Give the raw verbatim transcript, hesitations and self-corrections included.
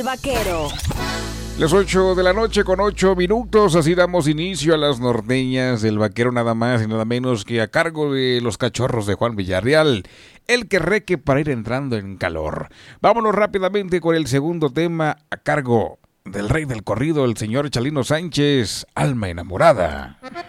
Vaquero. Las ocho de la noche con ocho minutos, así damos inicio a las norteñas del Vaquero, nada más y nada menos que a cargo de los cachorros de Juan Villarreal, el que reque para ir entrando en calor. Vámonos rápidamente con el segundo tema a cargo del rey del corrido, el señor Chalino Sánchez, Alma Enamorada.